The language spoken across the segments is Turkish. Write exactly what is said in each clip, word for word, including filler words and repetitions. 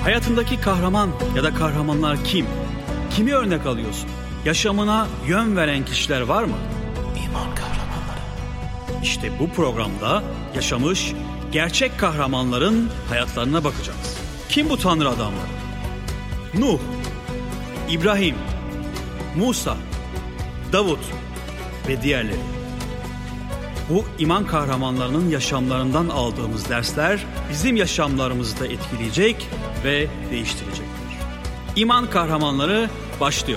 Hayatındaki kahraman ya da kahramanlar kim? Kimi örnek alıyorsun? Yaşamına yön veren kişiler var mı? İman kahramanları. İşte bu programda yaşamış gerçek kahramanların hayatlarına bakacağız. Kim bu tanrı adamları? Nuh, İbrahim, Musa, Davut ve diğerleri. Bu iman kahramanlarının yaşamlarından aldığımız dersler bizim yaşamlarımızı da etkileyecek ve değiştirecektir. İman kahramanları başlıyor.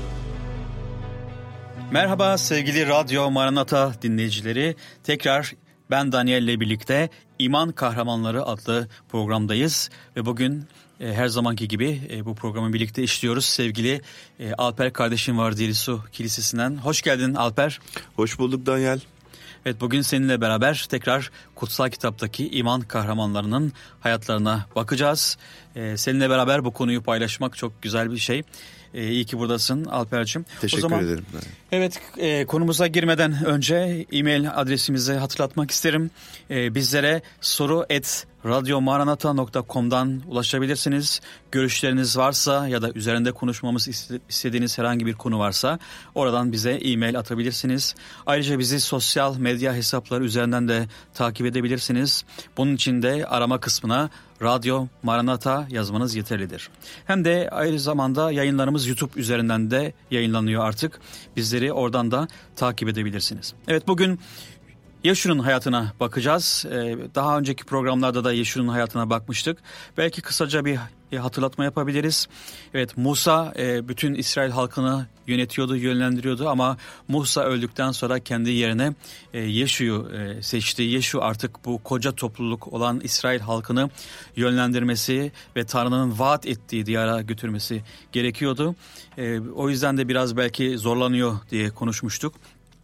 Merhaba sevgili Radyo Maranata dinleyicileri. Tekrar ben Daniel ile birlikte İman Kahramanları adlı programdayız ve bugün e, her zamanki gibi e, bu programı birlikte işliyoruz. Sevgili e, Alper kardeşim var Dirisu Kilisesi'nden. Hoş geldin Alper. Hoş bulduk Daniel. Evet, bugün seninle beraber tekrar kutsal kitaptaki iman kahramanlarının hayatlarına bakacağız. Ee, seninle beraber bu konuyu paylaşmak çok güzel bir şey. Ee, iyi ki buradasın Alper'cim. Teşekkür o zaman, ederim. Evet, e, konumuza girmeden önce e-mail adresimizi hatırlatmak isterim. E, bizlere soru et radyomaranata nokta com'dan ulaşabilirsiniz. Görüşleriniz varsa ya da üzerinde konuşmamızı istediğiniz herhangi bir konu varsa oradan bize e-mail atabilirsiniz. Ayrıca bizi sosyal medya hesapları üzerinden de takip edebilirsiniz. Bunun için de arama kısmına Radyo Maranata yazmanız yeterlidir. Hem de aynı zamanda yayınlarımız YouTube üzerinden de yayınlanıyor artık. Bizleri oradan da takip edebilirsiniz. Evet, bugün Yeşu'nun hayatına bakacağız. Ee, daha önceki programlarda da Yeşu'nun hayatına bakmıştık. Belki kısaca bir hatırlatma yapabiliriz. Evet, Musa e, bütün İsrail halkını yönetiyordu, yönlendiriyordu ama Musa öldükten sonra kendi yerine e, Yeşu'yu e, seçti. Yeşu artık bu koca topluluk olan İsrail halkını yönlendirmesi ve Tanrı'nın vaat ettiği diyara götürmesi gerekiyordu. E, o yüzden de biraz belki zorlanıyor diye konuşmuştuk.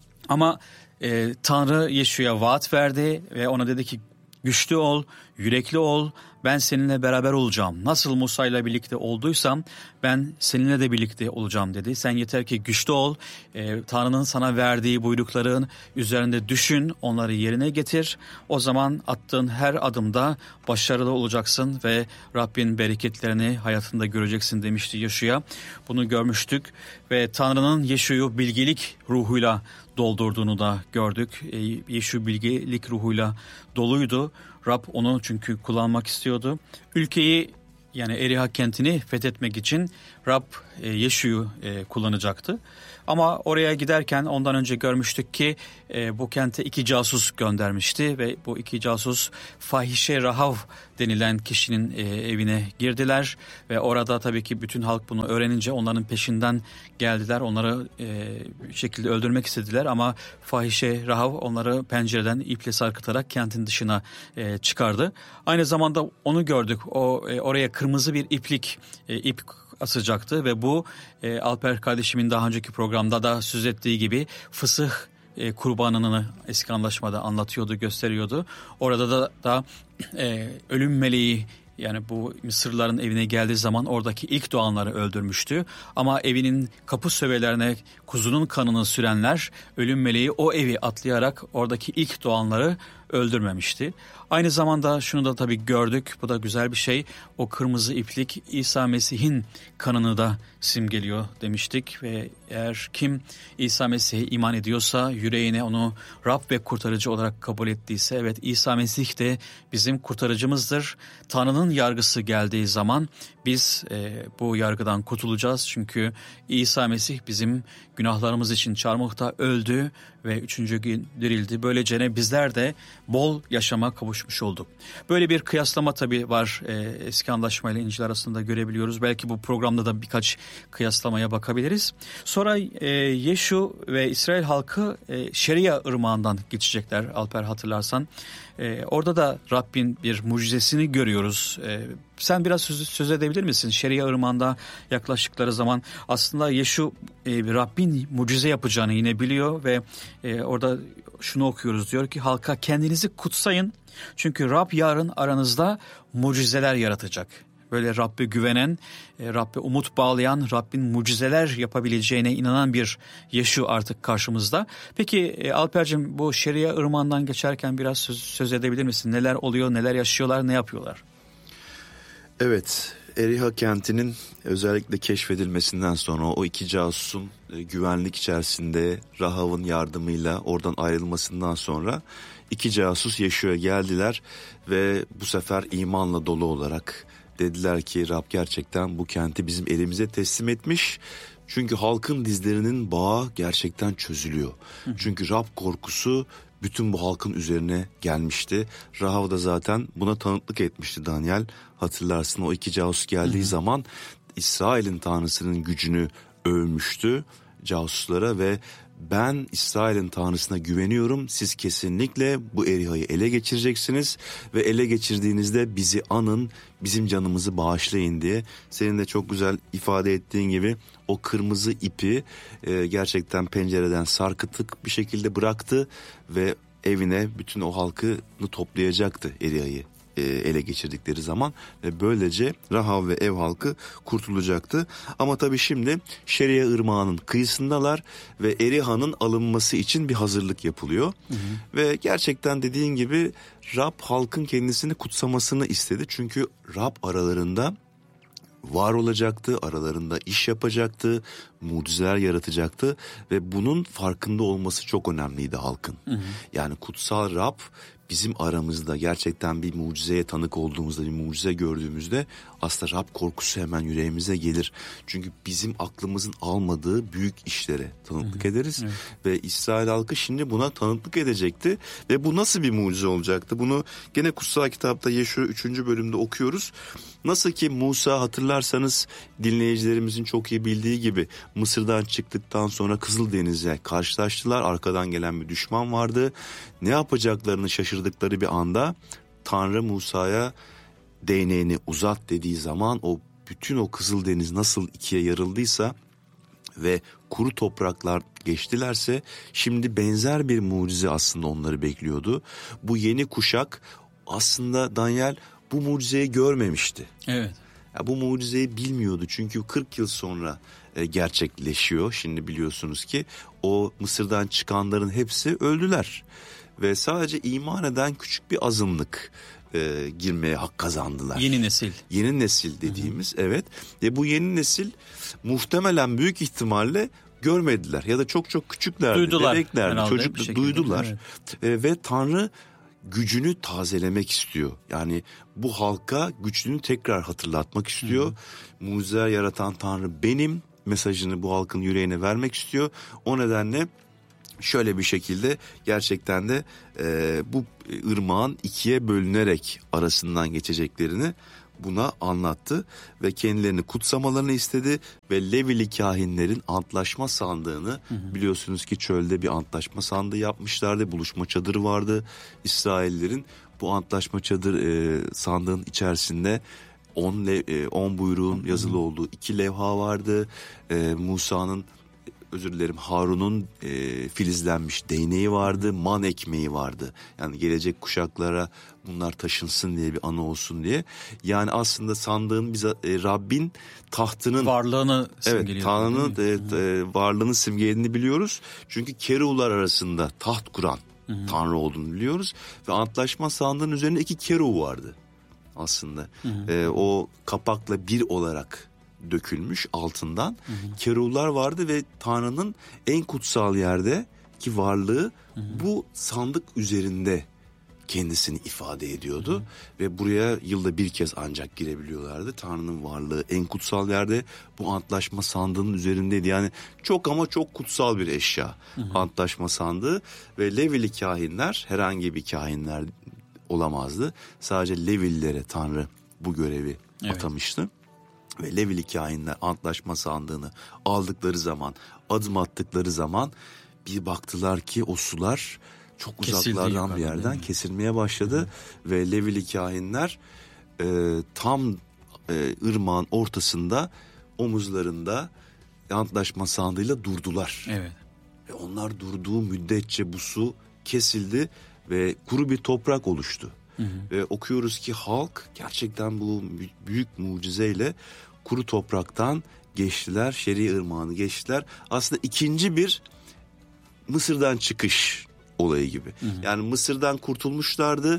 Ama e, Tanrı Yeşu'ya vaat verdi ve ona dedi ki güçlü ol, yürekli ol, ben seninle beraber olacağım. Nasıl Musa ile birlikte olduysam ben seninle de birlikte olacağım dedi. Sen yeter ki güçlü ol, e, Tanrı'nın sana verdiği buyrukların üzerinde düşün, onları yerine getir. O zaman attığın her adımda başarılı olacaksın ve Rabbin bereketlerini hayatında göreceksin demişti Yeşu'ya. Bunu görmüştük ve Tanrı'nın Yeşu'yu bilgelik ruhuyla doldurduğunu da gördük. E, Yeşu bilgelik ruhuyla doluydu. Rab onu çünkü kullanmak istiyordu. Ülkeyi, yani Eriha kentini fethetmek için Rab e, Yeşu'yu e, kullanacaktı. Ama oraya giderken ondan önce görmüştük ki e, bu kente iki casus göndermişti ve bu iki casus Fahişe Rahav denilen kişinin e, evine girdiler ve orada tabii ki bütün halk bunu öğrenince onların peşinden geldiler. Onları e, bir şekilde öldürmek istediler ama Fahişe Rahav onları pencereden iple sarkıtarak kentin dışına e, çıkardı. Aynı zamanda onu gördük. O e, oraya kırmızı bir iplik e, ip asacaktı ve bu e, Alper kardeşimin daha önceki programda da söz ettiği gibi fısıh e, kurbanını eski anlaşmada anlatıyordu, gösteriyordu. Orada da, da e, ölüm meleği, yani bu Mısırlıların evine geldiği zaman oradaki ilk doğanları öldürmüştü. Ama evinin kapı sövelerine kuzunun kanını sürenler, ölüm meleği o evi atlayarak oradaki ilk doğanları öldürmemişti. Aynı zamanda şunu da tabii gördük, bu da güzel bir şey. O kırmızı iplik İsa Mesih'in kanını da simgeliyor demiştik ve eğer kim İsa Mesih'e iman ediyorsa, yüreğine onu Rab ve kurtarıcı olarak kabul ettiyse, evet, İsa Mesih de bizim kurtarıcımızdır. Tanrı'nın yargısı geldiği zaman biz e, bu yargıdan kurtulacağız. Çünkü İsa Mesih bizim günahlarımız için çarmıhta öldü ve üçüncü gün dirildi. Böylece bizler de bol yaşama kavuşmuş olduk. Böyle bir kıyaslama tabii var, e, eski anlaşma ile İncil arasında görebiliyoruz. Belki bu programda da birkaç kıyaslamaya bakabiliriz. Sonra e, Yeşu ve İsrail halkı e, Şeria ırmağından geçecekler, Alper hatırlarsan. E, orada da Rabbin bir mucizesini görüyoruz. E, sen biraz söz, söz edebilir misin? Şeria ırmağında yaklaştıkları zaman aslında Yeşu e, Rabbin mucize yapacağını yine biliyor ve e, orada şunu okuyoruz, diyor ki halka kendinizi kutsayın çünkü Rab yarın aranızda mucizeler yaratacak. Böyle Rabbe güvenen, Rabbe umut bağlayan, Rabbin mucizeler yapabileceğine inanan bir Yeşu artık karşımızda. Peki Alper'cim, bu Şeria ırmağından geçerken biraz söz, söz edebilir misin? Neler oluyor, neler yaşıyorlar, ne yapıyorlar? Evet, Eriha kentinin özellikle keşfedilmesinden sonra o iki casusun güvenlik içerisinde Rahav'ın yardımıyla oradan ayrılmasından sonra iki casus Yeşua'ya geldiler ve bu sefer imanla dolu olarak dediler ki Rab gerçekten bu kenti bizim elimize teslim etmiş. Çünkü halkın dizlerinin bağı gerçekten çözülüyor. Hı. Çünkü Rab korkusu bütün bu halkın üzerine gelmişti. Rahav da zaten buna tanıklık etmişti Daniel. Hatırlarsın o iki casus geldiği Hı. zaman İsrail'in tanrısının gücünü övmüştü casuslara ve ben İsrail'in tanrısına güveniyorum. Siz kesinlikle bu Eriha'yı ele geçireceksiniz ve ele geçirdiğinizde bizi anın, bizim canımızı bağışlayın diye. Senin de çok güzel ifade ettiğin gibi o kırmızı ipi e, gerçekten pencereden sarkıtık bir şekilde bıraktı ve evine bütün o halkını toplayacaktı Eriha'yı ele geçirdikleri zaman ve böylece Rahav ve ev halkı kurtulacaktı. Ama tabii şimdi Şeria Irmağı'nın kıyısındalar ve Eriha'nın alınması için bir hazırlık yapılıyor. Hı hı. Ve gerçekten dediğin gibi Rab halkın kendisini kutsamasını istedi. Çünkü Rab aralarında var olacaktı, aralarında iş yapacaktı, mucizeler yaratacaktı ve bunun farkında olması çok önemliydi halkın. Hı hı. Yani kutsal Rab bizim aramızda gerçekten bir mucizeye tanık olduğumuzda, bir mucize gördüğümüzde aslında Rab korkusu hemen yüreğimize gelir. Çünkü bizim aklımızın almadığı büyük işlere tanıklık Hı-hı. ederiz. Evet. Ve İsrail halkı şimdi buna tanıklık edecekti. Ve bu nasıl bir mucize olacaktı? Bunu gene kutsal kitapta Yeşua üçüncü bölümde okuyoruz. Nasıl ki Musa, hatırlarsanız dinleyicilerimizin çok iyi bildiği gibi Mısır'dan çıktıktan sonra Kızıldeniz'e karşılaştılar. Arkadan gelen bir düşman vardı. Ne yapacaklarını şaşırdıkları bir anda Tanrı Musa'ya değneğini uzat dediği zaman o bütün o Kızıldeniz nasıl ikiye yarıldıysa ve kuru topraklar geçtilerse şimdi benzer bir mucize aslında onları bekliyordu. Bu yeni kuşak aslında Daniel bu mucizeyi görmemişti. Evet. Ya bu mucizeyi bilmiyordu çünkü kırk yıl sonra e, gerçekleşiyor. Şimdi biliyorsunuz ki o Mısır'dan çıkanların hepsi öldüler ve sadece iman eden küçük bir azınlık e, girmeye hak kazandılar. Yeni nesil. Yeni nesil dediğimiz Hı-hı. evet. Ve bu yeni nesil muhtemelen büyük ihtimalle görmediler ya da çok çok küçüklerdi, duydular, bebeklerdi, çocuk duydular evet. e, ve Tanrı gücünü tazelemek istiyor. Yani bu halka gücünü tekrar hatırlatmak istiyor. Hı. Mucizeler yaratan Tanrı benim mesajını bu halkın yüreğine vermek istiyor. O nedenle şöyle bir şekilde gerçekten de e, bu ırmağın ikiye bölünerek arasından geçeceklerini buna anlattı ve kendilerini kutsamalarını istedi ve Levili kahinlerin antlaşma sandığını hı hı. biliyorsunuz ki çölde bir antlaşma sandığı yapmışlardı. Buluşma çadırı vardı İsraillerin. Bu antlaşma çadır e, sandığın içerisinde on, e, on buyruğun yazılı olduğu iki levha vardı. E, Musa'nın özür dilerim Harun'un e, filizlenmiş değneği vardı, man ekmeği vardı. Yani gelecek kuşaklara bunlar taşınsın diye bir anı olsun diye. Yani aslında sandığın bize e, Rabbin tahtının varlığını simgeliyor. Evet, Tanrı'nın e, e, varlığını simgelediğini biliyoruz. Çünkü kerular arasında taht kuran Hı-hı. Tanrı olduğunu biliyoruz ve antlaşma sandığının üzerinde iki keruv vardı aslında. E, o kapakla bir olarak dökülmüş altından hı hı. keruvlar vardı ve Tanrı'nın en kutsal yerde ki varlığı hı hı. bu sandık üzerinde kendisini ifade ediyordu. Hı hı. Ve buraya yılda bir kez ancak girebiliyorlardı. Tanrı'nın varlığı en kutsal yerde bu antlaşma sandığının üzerindeydi. Yani çok ama çok kutsal bir eşya hı hı. antlaşma sandığı ve Levili kahinler herhangi bir kahinler olamazdı. Sadece Levililere Tanrı bu görevi evet. atamıştı. Ve Levili kahinler antlaşma sandığını aldıkları zaman, adım attıkları zaman bir baktılar ki o sular çok uzaklardan bir yerden kesilmeye başladı. Hı. Ve Levili kahinler e, tam e, ırmağın ortasında omuzlarında antlaşma sandığıyla durdular. Evet. Ve onlar durduğu müddetçe bu su kesildi ve kuru bir toprak oluştu. Hı hı. Ve okuyoruz ki halk gerçekten bu büyük mucizeyle kuru topraktan geçtiler, Şeria Irmağı'nı geçtiler. Aslında ikinci bir Mısır'dan çıkış olayı gibi. Hı hı. Yani Mısır'dan kurtulmuşlardı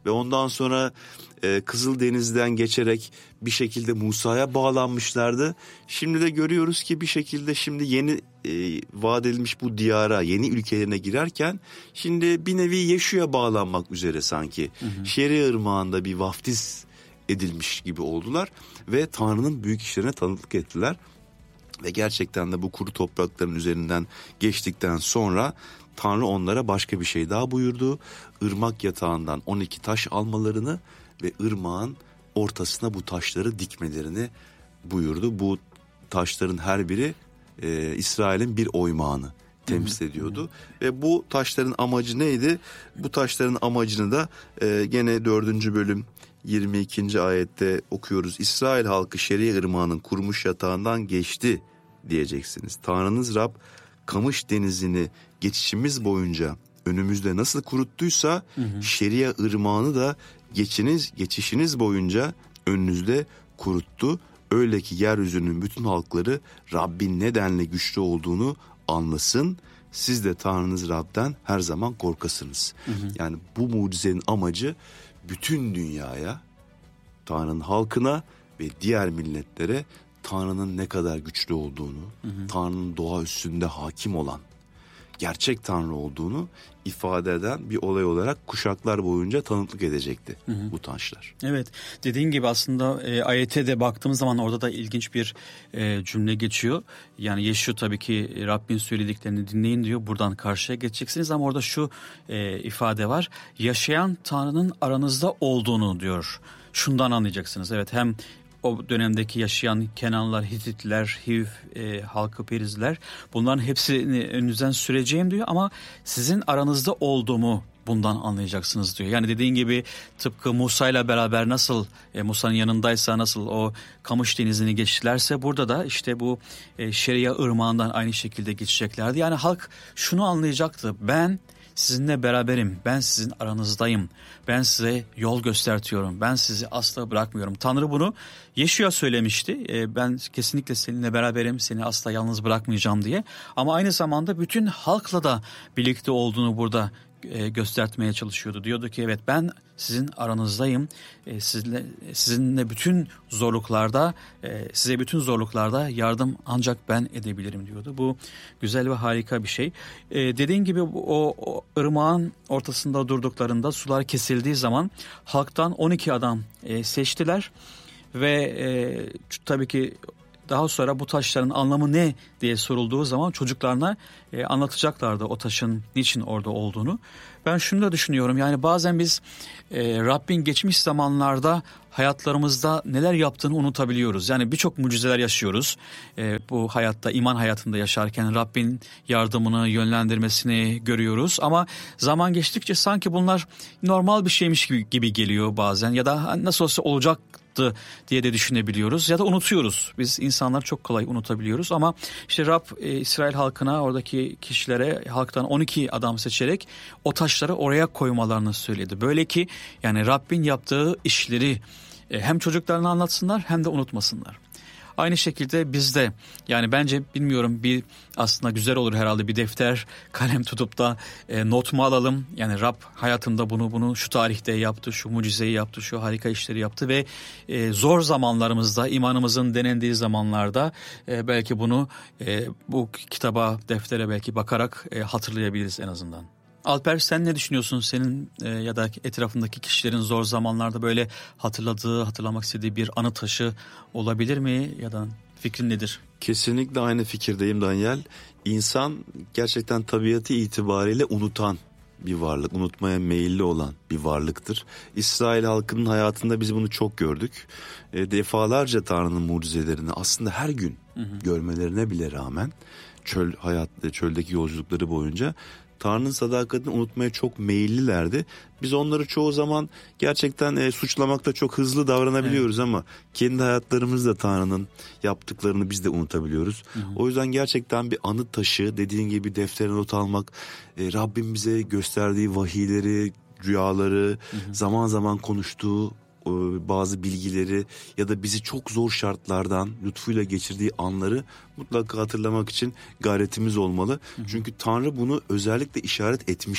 ve ondan sonra e, Kızıldeniz'den geçerek bir şekilde Musa'ya bağlanmışlardı. Şimdi de görüyoruz ki bir şekilde şimdi yeni e, vaat edilmiş bu diyara, yeni ülkelerine girerken şimdi bir nevi Yeşu'ya bağlanmak üzere sanki. Hı hı. Şeria Irmağı'nda bir vaftiz edilmiş gibi oldular ve Tanrı'nın büyük işlerine tanıklık ettiler. Ve gerçekten de bu kuru toprakların üzerinden geçtikten sonra Tanrı onlara başka bir şey daha buyurdu. Irmak yatağından on iki taş almalarını ve ırmağın ortasına bu taşları dikmelerini buyurdu. Bu taşların her biri e, İsrail'in bir oymağını temsil ediyordu. Hı hı. Ve bu taşların amacı neydi? Bu taşların amacını da e, gene dördüncü bölüm yirmi ikinci ayette okuyoruz. İsrail halkı Şeria Irmağı'nın kurumuş yatağından geçti diyeceksiniz. Tanrınız Rab Kamış denizini geçişimiz boyunca önümüzde nasıl kuruttuysa hı hı. Şeria Irmağı'nı da geçiniz geçişiniz boyunca önünüzde kuruttu. Öyle ki yeryüzünün bütün halkları Rabbin nedenle güçlü olduğunu anlasın. Siz de Tanrınız Rab'den her zaman korkasınız. Hı hı. Yani bu mucizenin amacı bütün dünyaya, Tanrı'nın halkına ve diğer milletlere Tanrı'nın ne kadar güçlü olduğunu, hı hı. Tanrı'nın doğa üstünde hakim olan, gerçek Tanrı olduğunu ifade eden bir olay olarak kuşaklar boyunca tanıklık edecekti hı hı. bu taşlar. Evet, dediğin gibi aslında e, ayete de baktığımız zaman orada da ilginç bir e, cümle geçiyor. Yani Yeşu tabii ki Rabbin söylediklerini dinleyin diyor. Buradan karşıya geçeceksiniz ama orada şu e, ifade var. Yaşayan Tanrı'nın aranızda olduğunu diyor. Şundan anlayacaksınız. Evet, hem o dönemdeki yaşayan Kenanlılar, Hititler, Hiv e, halkı, Perizler, bunların hepsini önünüzden süreceğim diyor ama sizin aranızda olduğumu bundan anlayacaksınız diyor. Yani dediğin gibi tıpkı Musa ile beraber nasıl e, Musa'nın yanındaysa nasıl o Kamış denizini geçtilerse burada da işte bu e, Şeria Irmağı'ndan aynı şekilde geçeceklerdi. Yani halk şunu anlayacaktı: ben sizinle beraberim, ben sizin aranızdayım, ben size yol göstertiyorum, ben sizi asla bırakmıyorum. Tanrı bunu Yeşu'ya söylemişti, e, ben kesinlikle seninle beraberim, seni asla yalnız bırakmayacağım diye. Ama aynı zamanda bütün halkla da birlikte olduğunu burada e, göstermeye çalışıyordu. Diyordu ki evet, ben sizin aranızdayım, e, sizinle, sizinle bütün zorluklarda, e, size bütün zorluklarda yardım ancak ben edebilirim diyordu. Bu güzel ve harika bir şey. E, dediğin gibi o, o ırmağın ortasında durduklarında sular kesildiği zaman halktan on iki adam e, seçtiler ve e, tabii ki daha sonra bu taşların anlamı ne diye sorulduğu zaman çocuklarına e, anlatacaklardı o taşın niçin orada olduğunu. Ben şunu da düşünüyorum, yani bazen biz e, Rabbin geçmiş zamanlarda hayatlarımızda neler yaptığını unutabiliyoruz. Yani birçok mucizeler yaşıyoruz e, bu hayatta, iman hayatında yaşarken Rabbin yardımını, yönlendirmesini görüyoruz. Ama zaman geçtikçe sanki bunlar normal bir şeymiş gibi, gibi geliyor bazen, ya da nasıl olsa olacak diye de düşünebiliyoruz ya da unutuyoruz. Biz insanlar çok kolay unutabiliyoruz ama işte Rab e, İsrail halkına, oradaki kişilere halktan on iki adam seçerek o taşları oraya koymalarını söyledi. Böyle ki yani Rabbin yaptığı işleri e, hem çocuklarına anlatsınlar hem de unutmasınlar. Aynı şekilde biz de, yani bence bilmiyorum, bir aslında güzel olur herhalde bir defter kalem tutup da e, not mu alalım? Yani Rab hayatında bunu bunu şu tarihte yaptı, şu mucizeyi yaptı, şu harika işleri yaptı ve e, zor zamanlarımızda, imanımızın denendiği zamanlarda e, belki bunu e, bu kitaba, deftere belki bakarak e, hatırlayabiliriz en azından. Alper, sen ne düşünüyorsun? Senin e, ya da etrafındaki kişilerin zor zamanlarda böyle hatırladığı, hatırlamak istediği bir anı taşı olabilir mi? Ya da fikrin nedir? Kesinlikle aynı fikirdeyim Daniel. İnsan gerçekten tabiatı itibariyle unutan bir varlık, unutmaya meyilli olan bir varlıktır. İsrail halkının hayatında biz bunu çok gördük. E, defalarca Tanrı'nın mucizelerini aslında her gün hı hı. görmelerine bile rağmen çöl hayat, çöldeki yolculukları boyunca Tanrı'nın sadakatini unutmaya çok meyillilerdi. Biz onları çoğu zaman gerçekten e, suçlamakta çok hızlı davranabiliyoruz, evet. Ama kendi hayatlarımızda Tanrı'nın yaptıklarını biz de unutabiliyoruz. Hı hı. O yüzden gerçekten bir anı taşı, dediğin gibi deftere not almak, e, Rabbim bize gösterdiği vahiyleri, rüyaları, hı hı. zaman zaman konuştuğu bazı bilgileri ya da bizi çok zor şartlardan lütfuyla geçirdiği anları mutlaka hatırlamak için gayretimiz olmalı. Hı hı. Çünkü Tanrı bunu özellikle işaret etmişti.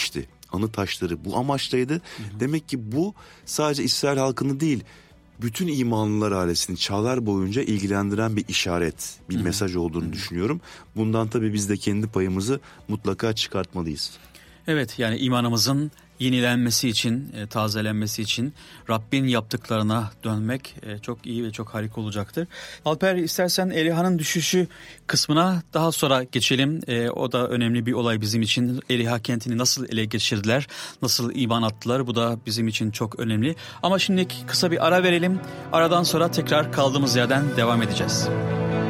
anı taşları bu amaçtaydı. Hı hı. Demek ki bu sadece İsrail halkını değil, bütün imanlılar ailesini çağlar boyunca ilgilendiren bir işaret, bir Hı-hı. mesaj olduğunu Hı-hı. düşünüyorum. Bundan tabii biz de kendi payımızı mutlaka çıkartmalıyız. Evet, yani imanımızın yenilenmesi için, e, tazelenmesi için Rabbin yaptıklarına dönmek e, çok iyi ve çok harika olacaktır. Alper, istersen Eliha'nın düşüşü kısmına daha sonra geçelim. E, o da önemli bir olay bizim için. Eliha kentini nasıl ele geçirdiler, nasıl iman attılar, bu da bizim için çok önemli. Ama şimdi kısa bir ara verelim. Aradan sonra tekrar kaldığımız yerden devam edeceğiz.